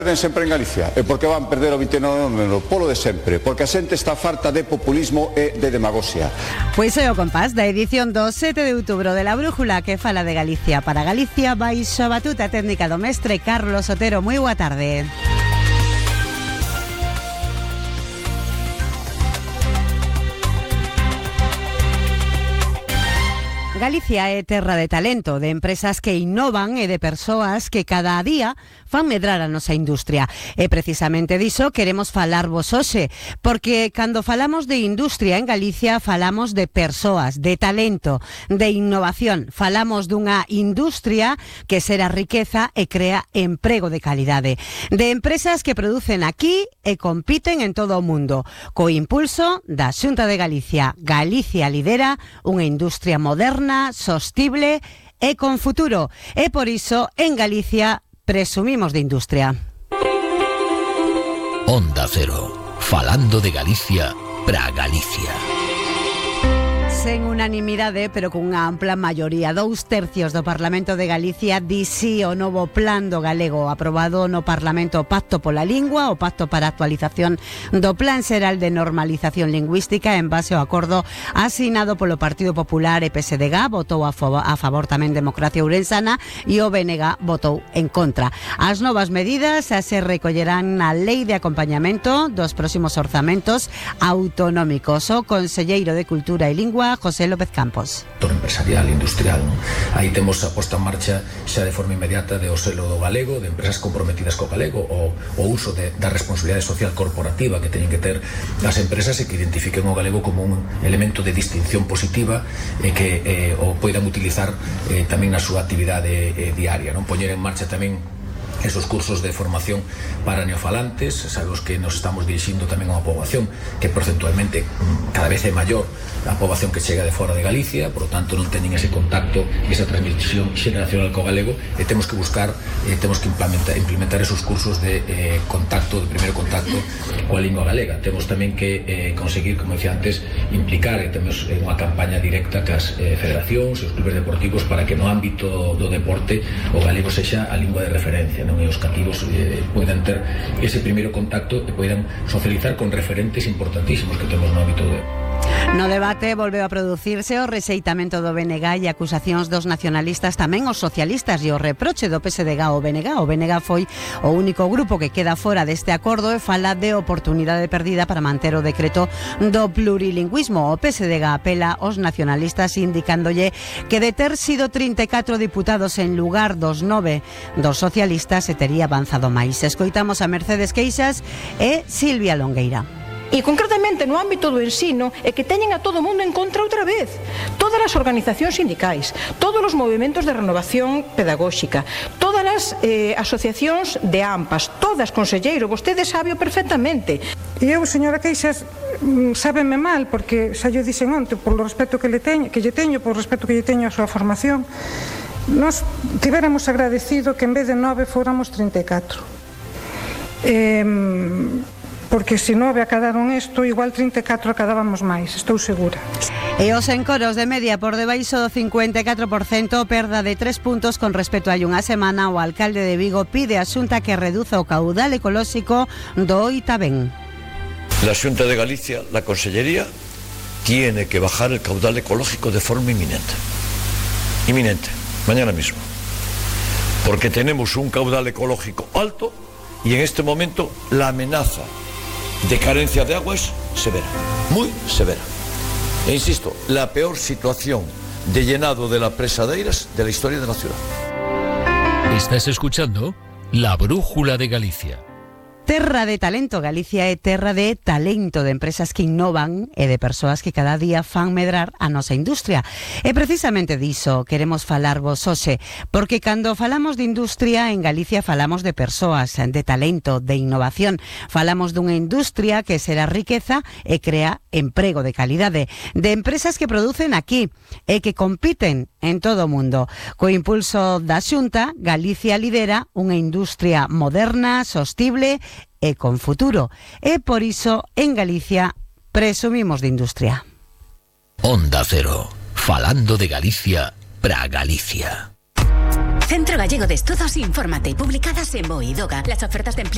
Perden sempre en Galicia, e porque van perder o 29 de novembro, polo de sempre, porque a xente está farta de populismo e de demagoxia. Pois é o compás da edición do 7 de outubro de La Brújula que fala de Galicia para Galicia, baixo a batuta técnica do mestre Carlos Otero. Moi boa tarde. Galicia é terra de talento, de empresas que innovan e de persoas que cada día fan medrar a nosa industria. E precisamente diso queremos falarvos hoxe, porque cando falamos de industria en Galicia falamos de persoas, de talento, de innovación. Falamos dunha industria que xera riqueza e crea emprego de calidade. De empresas que producen aquí e compiten en todo o mundo. Co impulso da Xunta de Galicia, Galicia lidera unha industria moderna, sostible e con futuro. E por iso, en Galicia, presumimos de industria. Onda Cero, falando de Galicia para Galicia. Sen unanimidade, pero cunha ampla maioría, 2/3 do Parlamento de Galicia di sí ao novo Plan do Galego aprobado no Parlamento, o Pacto pola Lingua, o Pacto para a actualización do Plan Xeral de Normalización Lingüística en base ao acordo asinado polo Partido Popular e PSDG, votou a favor tamén Democracia Ourensana e o BNG votou en contra. As novas medidas se recollerán na Lei de Acompañamento dos próximos orzamentos autonómicos. O conselleiro de Cultura e Lingua, José López Campos. Empresarial, industrial, non? Aí temos a posta en marcha xa de forma inmediata de o selo do galego, de empresas comprometidas co galego, o uso da responsabilidade social corporativa que teñen que ter as empresas e que identifiquen o galego como un elemento de distinción positiva e que o poidan utilizar tamén na súa actividade diaria, non? Poñer en marcha tamén esos cursos de formación para neofalantes. Sabemos que nos estamos dirixindo tamén a unha poboación que porcentualmente cada vez é maior a poboación que chega de fora de Galicia, por lo tanto non teñen ese contacto, esa transmisión xeneracional co galego, e temos que buscar, temos que implementar esos cursos de contacto, de primeiro contacto coa lingua galega. Temos tamén que conseguir, como decía antes, implicar, e temos unha campaña directa cas federacións e os clubes deportivos para que no ámbito do deporte o galego sexa a lingua de referencia, non? E os cativos poidan ter ese primeiro contacto e poidan socializar con referentes importantísimos que temos no ámbito de... No debate volveu a producirse o rexeitamento do BNG e acusacións dos nacionalistas, tamén os socialistas, e o reproche do PSDG ao BNG. O BNG foi o único grupo que queda fora deste acordo e fala de oportunidade perdida para manter o decreto do plurilingüismo. O PSDG apela aos nacionalistas indicándolle que de ter sido 34 diputados en lugar dos 9 dos socialistas se tería avanzado máis. Escoitamos a Mercedes Queixas e Silvia Longueira. E concretamente no ámbito do ensino é que teñen a todo o mundo en contra outra vez. Todas as organizacións sindicais, todos os movimentos de renovación pedagóxica, todas as asociacións de AMPAs, todas, conselleiro, vostede sabe perfectamente. E eu, señora Queixas, sábeme mal, porque xa lle dixen onte, polo respeto que lle teño, por respeto que lle teño a súa formación, nós tivéramos agradecido que en vez de 9 fóramos 34. Porque se 9 acadaron isto, igual 34 acadábamos máis, estou segura. E os encoros de media por debaixo do 54%, perda de 3 puntos con respecto a unha semana. O alcalde de Vigo pide á Xunta que reduza o caudal ecolóxico do Oitabén. La Xunta de Galicia, la Consellería, tiene que bajar el caudal ecológico de forma inminente. Inminente, mañana mismo. Porque tenemos un caudal ecológico alto y en este momento la amenaza de carencia de agua es severa, muy severa. E insisto, la peor situación de llenado de la presa de Eiras de la historia de la ciudad. Estás escuchando La Brújula de Galicia. Terra de talento, Galicia é terra de talento, de empresas que innovan e de persoas que cada día fan medrar a nosa industria. E precisamente diso queremos falarvos hoxe, porque cando falamos de industria en Galicia falamos de persoas, de talento, de innovación. Falamos dunha industria que xera riqueza e crea emprego de calidade, de empresas que producen aquí e que compiten en todo o mundo. Co impulso da Xunta, Galicia lidera unha industria moderna, sostible e con futuro. E por iso, en Galicia, presumimos de industria. Onda Cero, falando de Galicia para Galicia. Centro Gallego de Estudos, infórmate. Publicadas en BOE y DOGA. Las ofertas de empleo